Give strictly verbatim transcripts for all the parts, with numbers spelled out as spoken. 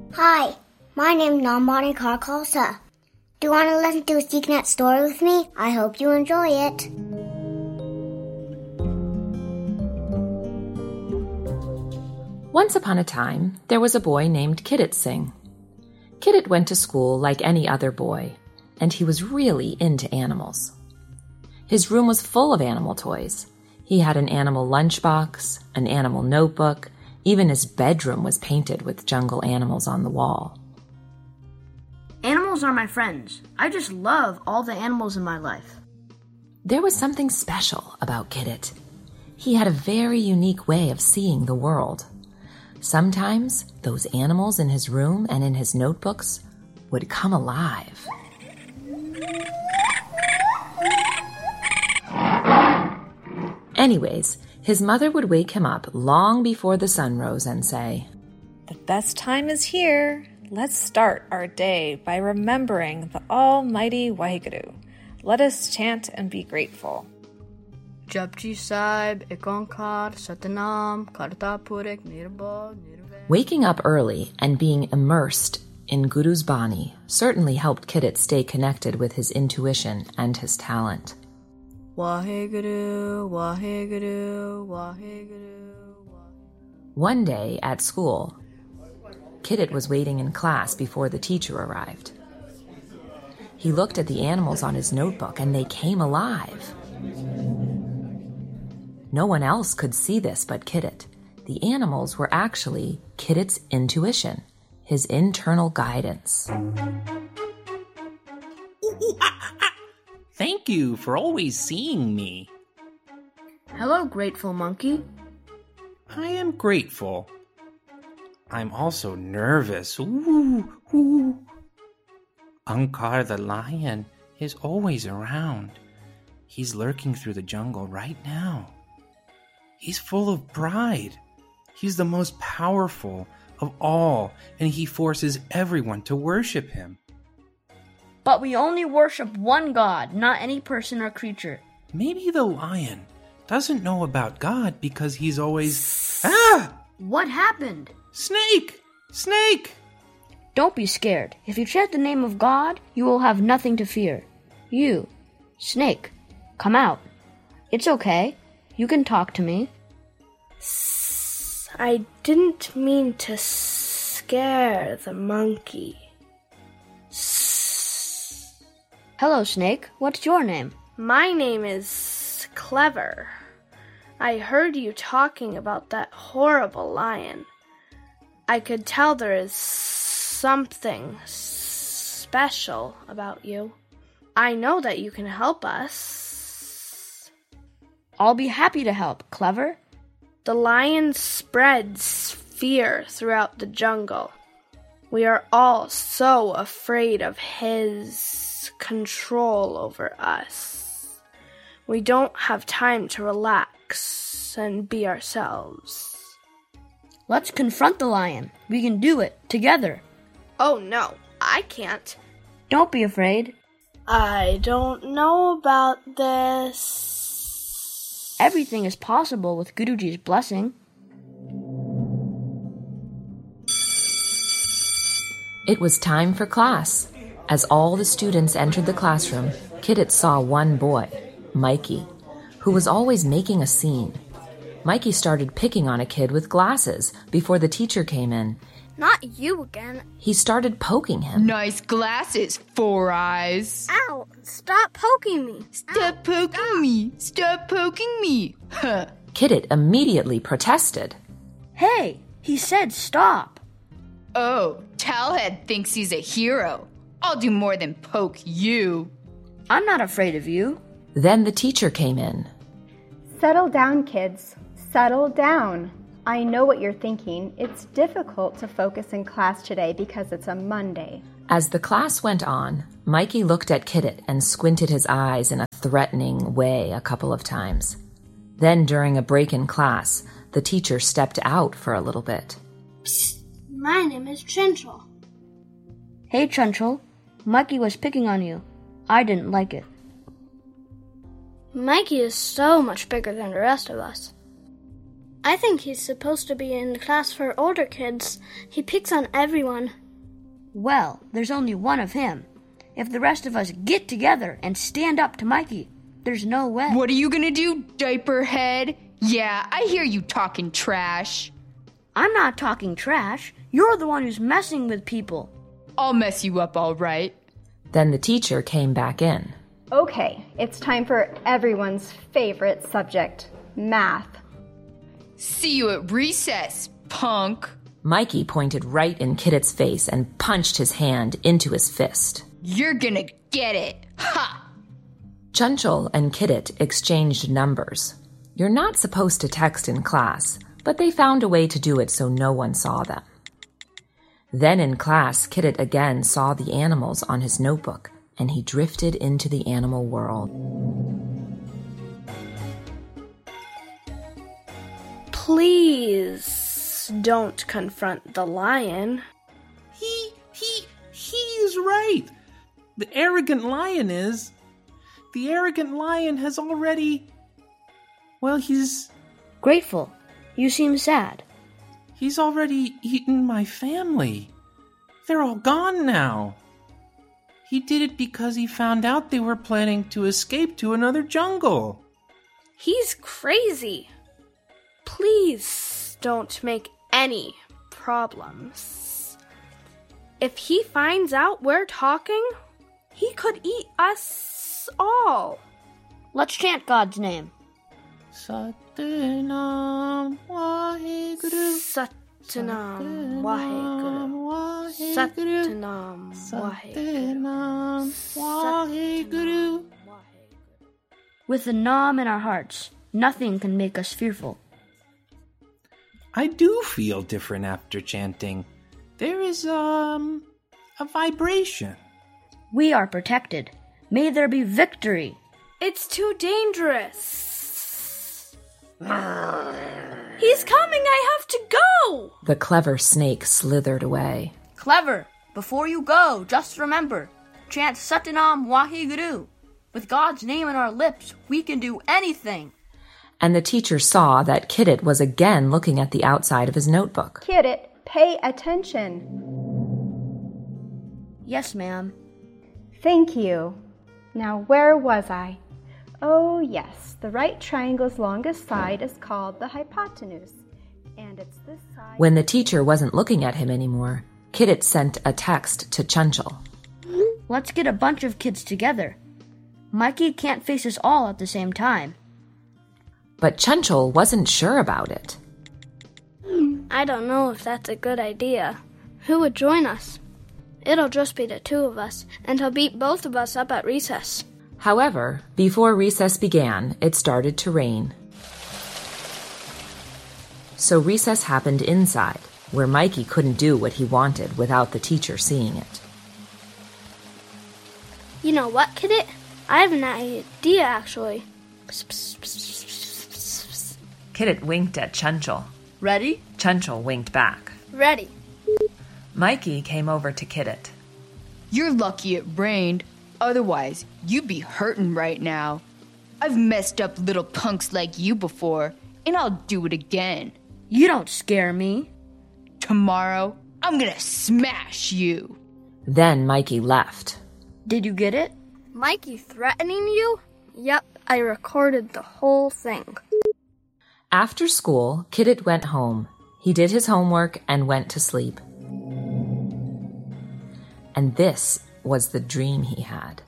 Hi, my name's Nambani Karkalsa. Do you want to listen to a Seeknet story with me? I hope you enjoy it. Once upon a time, there was a boy named Kidit Singh. Kidit went to school like any other boy, and he was really into animals. His room was full of animal toys. He had an animal lunchbox, an animal notebook, even his bedroom was painted with jungle animals on the wall. Animals are my friends. I just love all the animals in my life. There was something special about Kidit. He had a very unique way of seeing the world. Sometimes those animals in his room and in his notebooks would come alive. Anyways, his mother would wake him up long before the sun rose and say, "The best time is here. Let's start our day by remembering the Almighty Waheguru. Let us chant and be grateful." Japji Sahib, Ek Onkar, Satnam, Karta Purik, Nirbhav, Nirvair. Waking up early and being immersed in Guru's Bani certainly helped Kidit stay connected with his intuition and his talent. Waheguru, Waheguru, Waheguru. One day at school, Kidit was waiting in class before the teacher arrived. He looked at the animals on his notebook and they came alive. No one else could see this but Kidit. The animals were actually Kidit's intuition, his internal guidance. Thank you for always seeing me. Hello, grateful monkey. I am grateful. I'm also nervous. Ooh, ooh. Ankar the lion is always around. He's lurking through the jungle right now. He's full of pride. He's the most powerful of all, and he forces everyone to worship him. But we only worship one God, not any person or creature. Maybe the lion doesn't know about God because he's always... Ah! What happened? Snake! Snake! Don't be scared. If you chant the name of God, you will have nothing to fear. You, Snake, come out. It's okay. You can talk to me. I didn't mean to scare the monkey. Hello, Snake. What's your name? My name is Clever. I heard you talking about that horrible lion. I could tell there is something special about you. I know that you can help us. I'll be happy to help, Clever. The lion spreads fear throughout the jungle. We are all so afraid of his control over us. We don't have time to relax and be ourselves. Let's confront the lion. We can do it together. Oh no, I can't. Don't be afraid. I don't know about this. Everything is possible with Guruji's blessing. It was time for class. As all the students entered the classroom, Kidit saw one boy, Mikey, who was always making a scene. Mikey started picking on a kid with glasses before the teacher came in. Not you again. He started poking him. Nice glasses, Four Eyes. Ow! Stop poking me. Stop Ow, poking stop. me. Stop poking me. Huh. Kidit immediately protested. Hey, he said stop. Oh, Talhead thinks he's a hero. I'll do more than poke you. I'm not afraid of you. Then the teacher came in. Settle down, kids. Settle down. I know what you're thinking. It's difficult to focus in class today because it's a Monday. As the class went on, Mikey looked at Kidit and squinted his eyes in a threatening way a couple of times. Then, during a break in class, the teacher stepped out for a little bit. Psst, my name is Trenchel. Hey, Trenchel. Mikey was picking on you. I didn't like it. Mikey is so much bigger than the rest of us. I think he's supposed to be in the class for older kids. He picks on everyone. Well, there's only one of him. If the rest of us get together and stand up to Mikey, there's no way. What are you gonna do, diaper head? Yeah, I hear you talking trash. I'm not talking trash. You're the one who's messing with people. I'll mess you up, all right. Then the teacher came back in. Okay, it's time for everyone's favorite subject, math. See you at recess, punk. Mikey pointed right in Kiddit's face and punched his hand into his fist. You're gonna get it. Ha! Chunchul and Kiddit exchanged numbers. You're not supposed to text in class, but they found a way to do it so no one saw them. Then in class, Kiddit again saw the animals on his notebook, and he drifted into the animal world. Please don't confront the lion. He, he, he is right. The arrogant lion is. The arrogant lion has already... Well, he's... Grateful. You seem sad. He's already eaten my family. They're all gone now. He did it because he found out they were planning to escape to another jungle. He's crazy. Please don't make any problems. If he finds out we're talking, he could eat us all. Let's chant God's name. Satnam Waheguru. Satnam Waheguru. Satnam Waheguru. Waheguru. With the Nam in our hearts, nothing can make us fearful. I do feel different after chanting. There is, um, a vibration. We are protected. May there be victory. It's too dangerous. He's coming, I have to go! The clever snake slithered away. Clever! Before you go, just remember, chant Satanam Waheguru. With God's name in our lips, we can do anything. And the teacher saw that Kiddit was again looking at the outside of his notebook. Kiddit, pay attention. Yes, ma'am. Thank you. Now, where was I? Oh, yes, the right triangle's longest side is called the hypotenuse, and it's this side... When the teacher wasn't looking at him anymore, Kiddit sent a text to Chunchul. Let's get a bunch of kids together. Mikey can't face us all at the same time. But Chunchul wasn't sure about it. I don't know if that's a good idea. Who would join us? It'll just be the two of us, and he'll beat both of us up at recess. However, before recess began, it started to rain. So recess happened inside, where Mikey couldn't do what he wanted without the teacher seeing it. You know what, Kiddit? I have an idea, actually. Kiddit winked at Chunchul. Ready? Chunchul winked back. Ready. Mikey came over to Kiddit. You're lucky it rained. Otherwise, you'd be hurting right now. I've messed up little punks like you before, and I'll do it again. You don't scare me. Tomorrow, I'm gonna smash you. Then Mikey left. Did you get it? Mikey threatening you? Yep, I recorded the whole thing. After school, Kiddit went home. He did his homework and went to sleep. And this was the dream he had.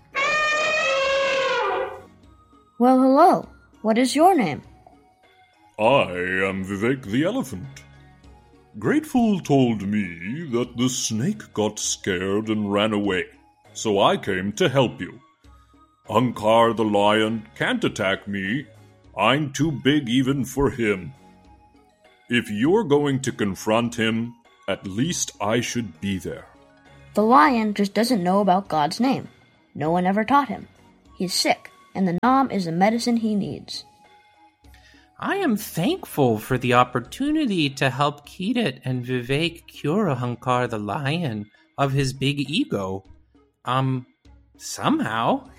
Well, hello. What is your name? I am Vivek the Elephant. Grateful told me that the snake got scared and ran away, so I came to help you. Ankar the lion can't attack me. I'm too big even for him. If you're going to confront him, at least I should be there. The lion just doesn't know about God's name. No one ever taught him. He's sick, and the Nam is the medicine he needs. I am thankful for the opportunity to help Kiddit and Vivek cure Ankar the lion of his big ego. Um, somehow.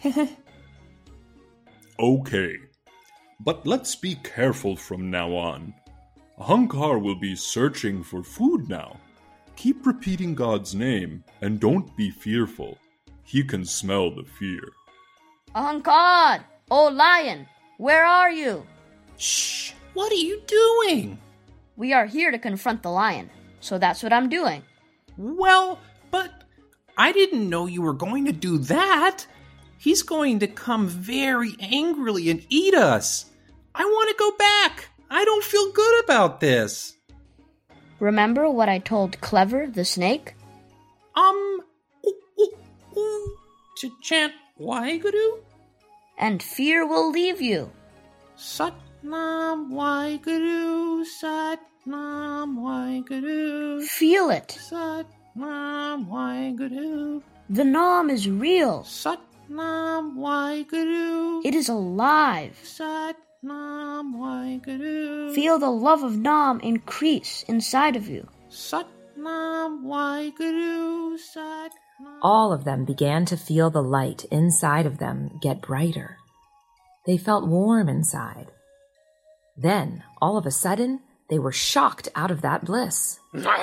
Okay, but let's be careful from now on. Ahankar will be searching for food now. Keep repeating God's name and don't be fearful. He can smell the fear. Ahankar! Oh, lion! Where are you? Shh! What are you doing? We are here to confront the lion, so that's what I'm doing. Well, but I didn't know you were going to do that. He's going to come very angrily and eat us. I want to go back. I don't feel good about this. Remember what I told Clever the snake? Um, ooh, ooh, ooh, to chant Waheguru? And fear will leave you. Satnam Waheguru, Satnam Waheguru. Feel it. Satnam Waheguru. The Nam is real. Satnam Waheguru. It is alive. Satnam Waheguru. Feel the love of Nam increase inside of you. Satnam Waheguru. Satnam. All of them began to feel the light inside of them get brighter. They felt warm inside. Then, all of a sudden, they were shocked out of that bliss.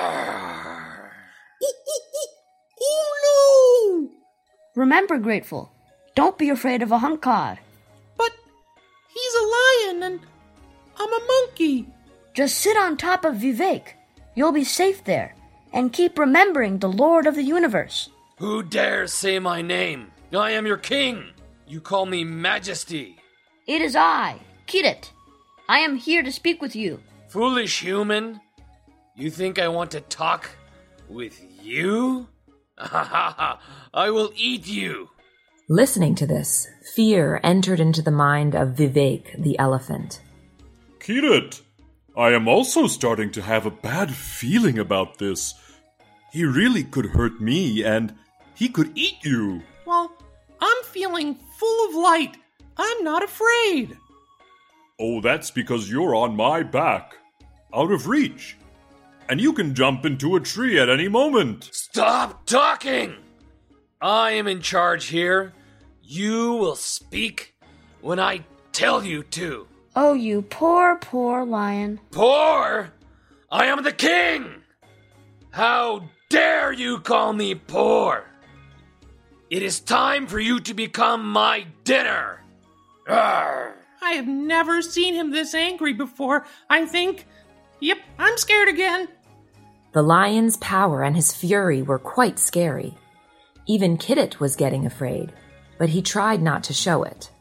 Oh no! Remember, Grateful, don't be afraid of Ahankar. But he's a lion and I'm a monkey. Just sit on top of Vivek. You'll be safe there. And keep remembering the Lord of the universe. Who dares say my name? I am your king. You call me Majesty. It is I, Kirit. I am here to speak with you. Foolish human. You think I want to talk with you? I will eat you. Listening to this, fear entered into the mind of Vivek the elephant. Kirit, I am also starting to have a bad feeling about this. He really could hurt me and he could eat you. Well, I'm feeling full of light. I'm not afraid. Oh, that's because you're on my back, out of reach. And you can jump into a tree at any moment. Stop talking! I am in charge here. You will speak when I tell you to. Oh, you poor, poor lion. Poor? I am the king! How dare you call me poor? It is time for you to become my dinner. Arr. I have never seen him this angry before. I think, yep, I'm scared again. The lion's power and his fury were quite scary. Even Kirit was getting afraid, but he tried not to show it.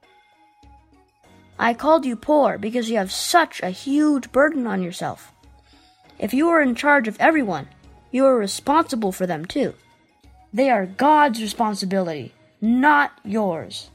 I called you poor because you have such a huge burden on yourself. If you are in charge of everyone, you are responsible for them too. They are God's responsibility, not yours.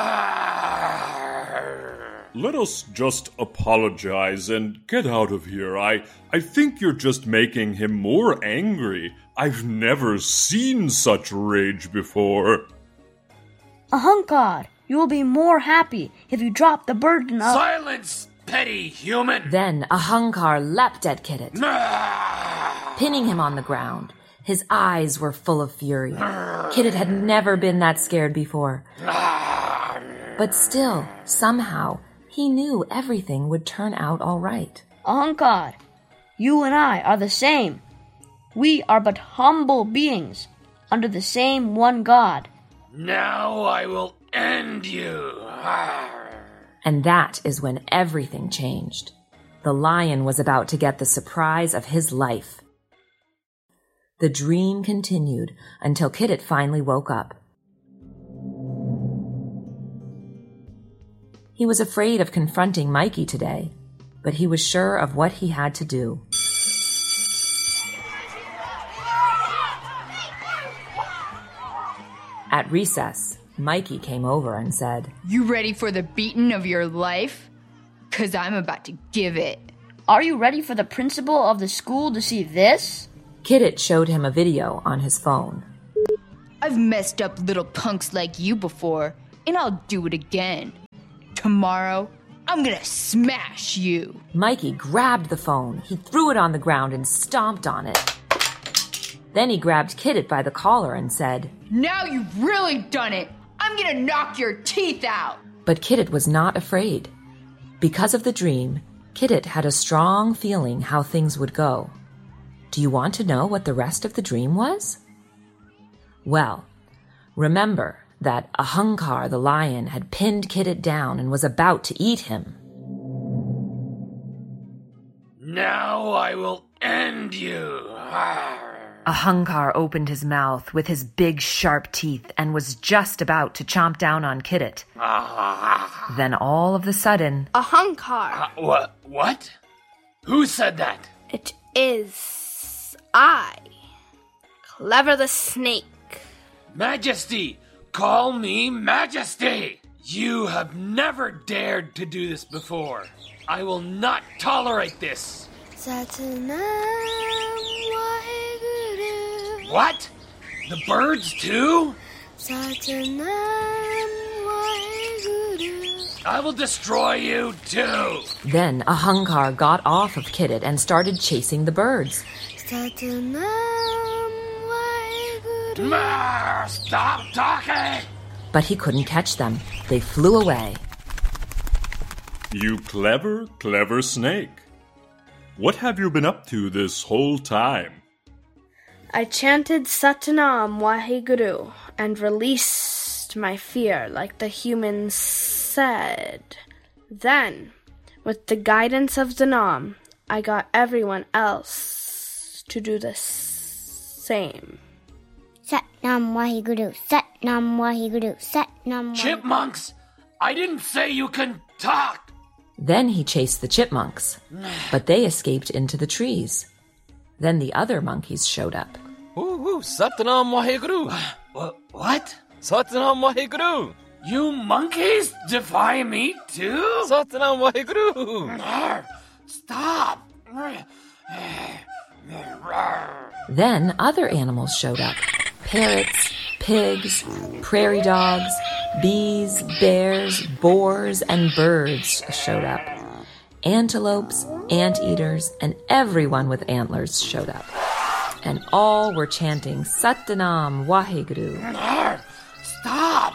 Let us just apologize and get out of here. I, I think you're just making him more angry. I've never seen such rage before. Ahankar, you will be more happy if you drop the burden of... Silence, petty human! Then Ahankar leapt at Kirit, pinning him on the ground. His eyes were full of fury. Kirit had never been that scared before. But still, somehow, he knew everything would turn out all right. Ahankar, you and I are the same. We are but humble beings under the same one God. Now I will end you. And that is when everything changed. The lion was about to get the surprise of his life. The dream continued until Kirit finally woke up. He was afraid of confronting Mikey today, but he was sure of what he had to do. At recess, Mikey came over and said, You ready for the beating of your life? 'Cause I'm about to give it. Are you ready for the principal of the school to see this? Kirit showed him a video on his phone. I've messed up little punks like you before, and I'll do it again. Tomorrow, I'm gonna smash you. Mikey grabbed the phone. He threw it on the ground and stomped on it. Then he grabbed Kirit by the collar and said, Now you've really done it. I'm gonna knock your teeth out. But Kirit was not afraid. Because of the dream, Kidit had a strong feeling how things would go. Do you want to know what the rest of the dream was? Well, remember that Ahankar the lion had pinned Kidit down and was about to eat him. Now I will end you. Ahankar opened his mouth with his big sharp teeth and was just about to chomp down on Kidit. Then all of a sudden... Ahankar! Uh, what? What? Who said that? It is I, Clever the Snake. Majesty! Call me Majesty! You have never dared to do this before. I will not tolerate this. Satanam Waheguru. What? The birds too? Satanam Waheguru. I will destroy you too. Then Ahankar got off of Kidit and started chasing the birds. Satanam Waheguru. Mar, stop talking! But he couldn't catch them. They flew away. You clever, clever snake. What have you been up to this whole time? I chanted Satanam Waheguru and released my fear like the humans said. Then, with the guidance of the Nam, I got everyone else to do the same. Satnam Waheguru, Satnam Waheguru, Satnam Waheguru. Chipmunks! I didn't say you can talk! Then he chased the chipmunks, but they escaped into the trees. Then the other monkeys showed up. Ooh, ooh, Satanam Waheguru! What? What? Satanam Waheguru! You monkeys defy me too? Satanam Waheguru! Stop! Then other animals showed up. Parrots, pigs, prairie dogs, bees, bears, boars, and birds showed up. Antelopes, anteaters, and everyone with antlers showed up. And all were chanting Satanam Waheguru. Stop!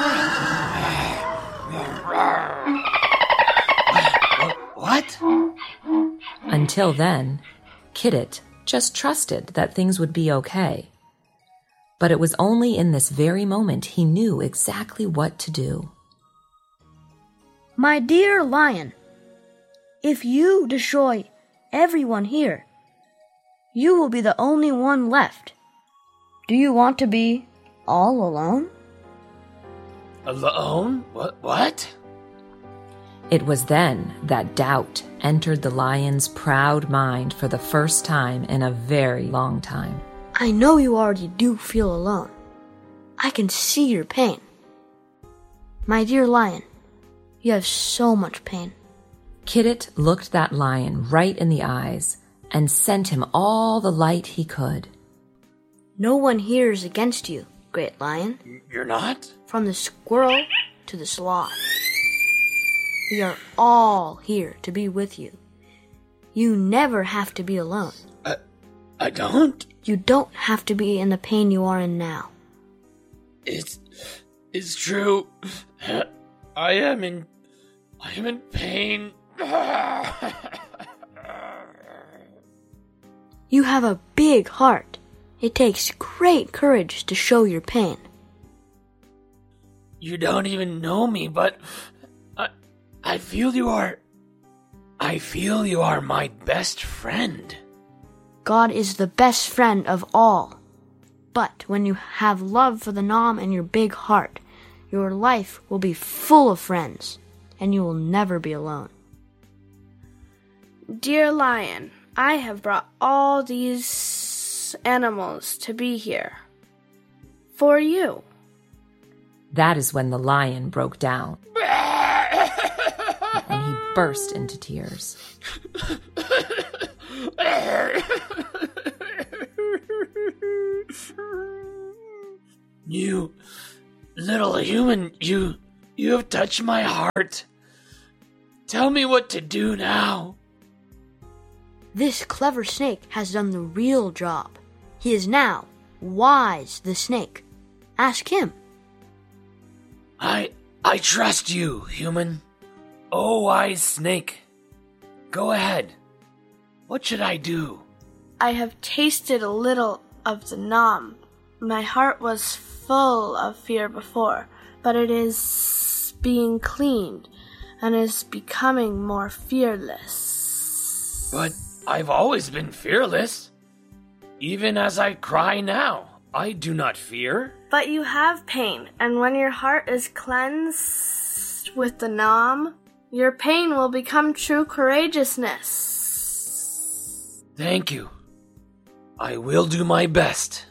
What? Until then, Kidit just trusted that things would be okay. But it was only in this very moment he knew exactly what to do. My dear lion, if you destroy everyone here, you will be the only one left. Do you want to be all alone? Alone? What? What? It was then that doubt entered the lion's proud mind for the first time in a very long time. I know you already do feel alone. I can see your pain. My dear lion, you have so much pain. Kidit looked that lion right in the eyes and sent him all the light he could. No one here is against you, great lion. You're not? From the squirrel to the sloth. We are all here to be with you. You never have to be alone. I, I don't? You don't have to be in the pain you are in now. It's, it's true. I am in, I am in pain. You have a big heart. It takes great courage to show your pain. You don't even know me, but I, I feel you are, I feel you are my best friend. God is the best friend of all. But when you have love for the Nam in your big heart, your life will be full of friends, and you will never be alone. Dear lion, I have brought all these animals to be here. For you. That is when the lion broke down. And he burst into tears. You little human, you you have touched my heart. Tell me what to do now. This clever snake has done the real job. He is now Wise the snake. Ask him. I I trust you, human. Oh, wise snake. Go ahead. What should I do? I have tasted a little of the nom. My heart was full of fear before, but it is being cleaned and is becoming more fearless. But I've always been fearless. Even as I cry now, I do not fear. But you have pain, and when your heart is cleansed with the nom, your pain will become true courageousness. Thank you. I will do my best.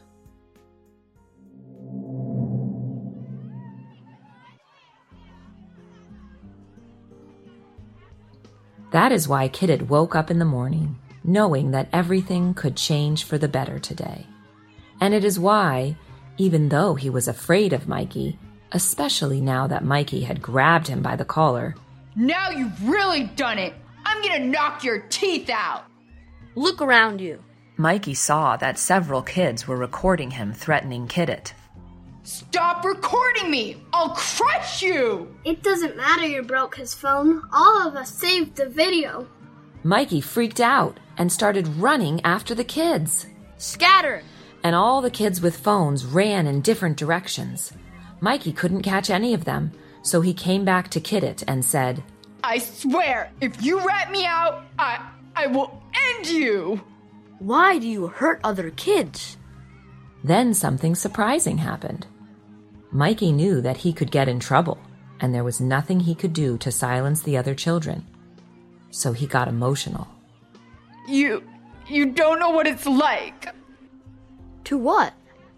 That is why Kidit woke up in the morning, knowing that everything could change for the better today. And it is why, even though he was afraid of Mikey, especially now that Mikey had grabbed him by the collar, Now you've really done it! I'm gonna knock your teeth out! Look around you. Mikey saw that several kids were recording him threatening Kidit. Stop recording me! I'll crush you! It doesn't matter you broke his phone. All of us saved the video. Mikey freaked out and started running after the kids. Scatter! And all the kids with phones ran in different directions. Mikey couldn't catch any of them, so he came back to Kidit and said, I swear, if you rat me out, I I will end you! Why do you hurt other kids? Then something surprising happened. Mikey knew that he could get in trouble, and there was nothing he could do to silence the other children. So he got emotional. You, you don't know what it's like. To what?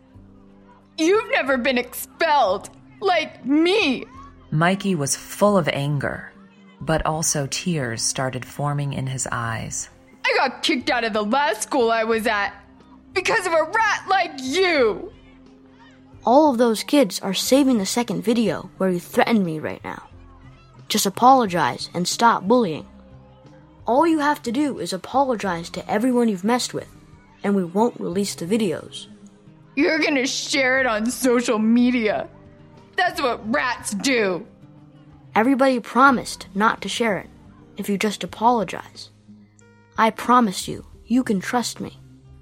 You've never been expelled, like me. Mikey was full of anger, but also tears started forming in his eyes. I got kicked out of the last school I was at because of a rat like you. All of those kids are saving the second video where you threatened me right now. Just apologize and stop bullying. All you have to do is apologize to everyone you've messed with, and we won't release the videos. You're gonna share it on social media. That's what rats do. Everybody promised not to share it if you just apologize. I promise you, you can trust me.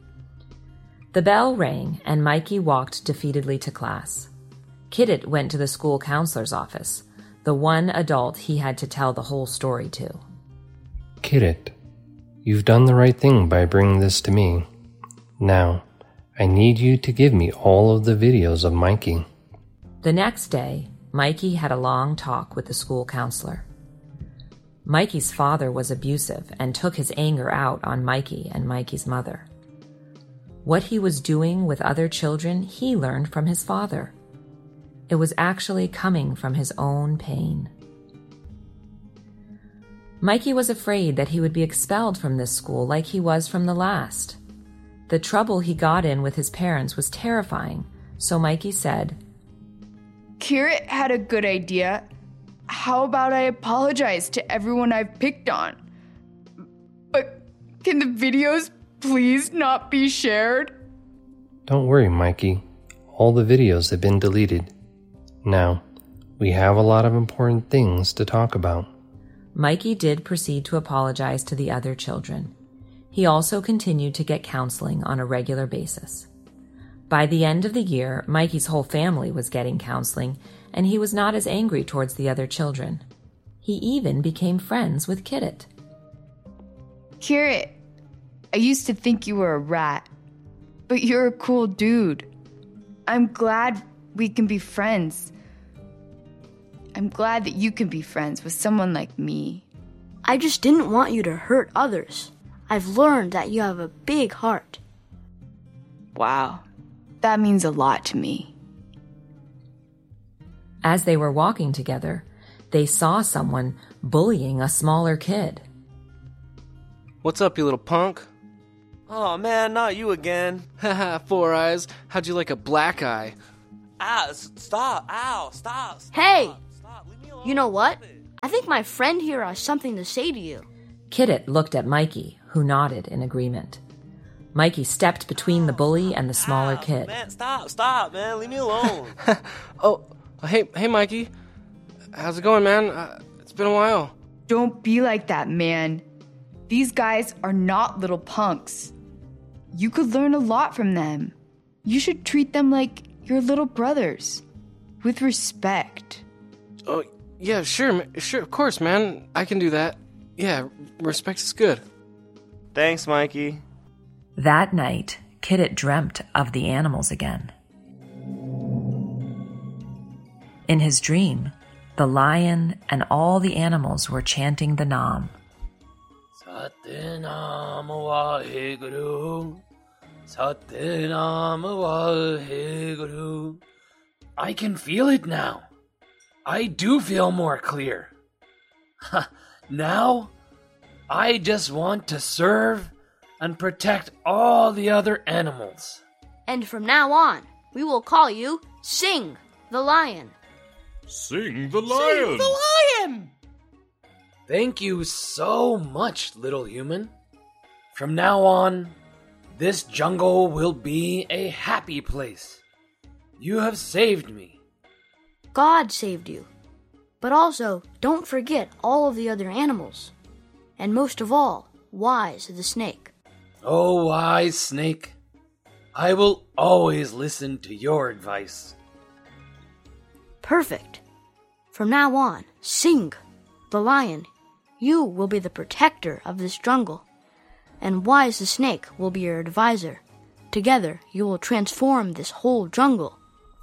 The bell rang and Mikey walked defeatedly to class. Kidit went to the school counselor's office, the one adult he had to tell the whole story to. Kidit, you've done the right thing by bringing this to me. Now, I need you to give me all of the videos of Mikey. The next day, Mikey had a long talk with the school counselor. Mikey's father was abusive and took his anger out on Mikey and Mikey's mother. What he was doing with other children, he learned from his father. It was actually coming from his own pain. Mikey was afraid that he would be expelled from this school like he was from the last. The trouble he got in with his parents was terrifying, so Mikey said, Kidit had a good idea. How about I apologize to everyone I've picked on? But can the videos please not be shared? Don't worry, Mikey. All the videos have been deleted. Now, we have a lot of important things to talk about. Mikey did proceed to apologize to the other children. He also continued to get counseling on a regular basis. By the end of the year, Mikey's whole family was getting counseling, and he was not as angry towards the other children. He even became friends with Kidit. Kidit, I used to think you were a rat, but you're a cool dude. I'm glad we can be friends. I'm glad that you can be friends with someone like me. I just didn't want you to hurt others. I've learned that you have a big heart. Wow, that means a lot to me. As they were walking together, they saw someone bullying a smaller kid. What's up, you little punk? Oh man, not you again. Haha, Four Eyes. How'd you like a black eye? Ah, stop. Ow, stop. stop Hey! Stop. Leave me alone. You know what? I think my friend here has something to say to you. Kidit looked at Mikey, who nodded in agreement. Mikey stepped between the bully and the smaller Ow, kid. Man, stop, stop, man. Leave me alone. oh, hey, hey, Mikey. How's it going, man? Uh, it's been a while. Don't be like that, man. These guys are not little punks. You could learn a lot from them. You should treat them like your little brothers, with respect. Oh, yeah, sure, ma- sure, of course, man. I can do that. Yeah, respect is good. Thanks, Mikey. That night, Kidit dreamt of the animals again. In his dream, the lion and all the animals were chanting the Nam. Satinam Waheguru, Satinam Waheguru. I can feel it now. I do feel more clear. Now, I just want to serve and protect all the other animals. And from now on, we will call you Sing the Lion. Sing the lion! Sing the lion! Thank you so much, little human. From now on, this jungle will be a happy place. You have saved me. God saved you. But also, don't forget all of the other animals. And most of all, Wise the snake. Oh, wise snake, I will always listen to your advice. Perfect. From now on, Sing the Lion. You will be the protector of this jungle, and Wise the snake will be your advisor. Together, you will transform this whole jungle.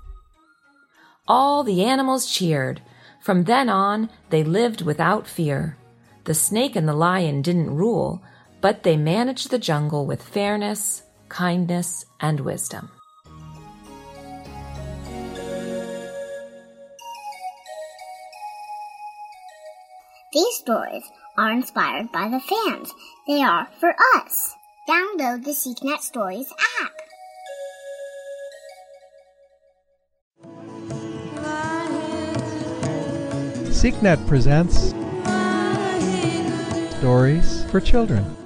All the animals cheered. From then on, they lived without fear. The snake and the lion didn't rule, but they managed the jungle with fairness, kindness, and wisdom. These stories are inspired by the fans. They are for us. Download the SeekNet Stories app. SeekNet presents Stories for Children.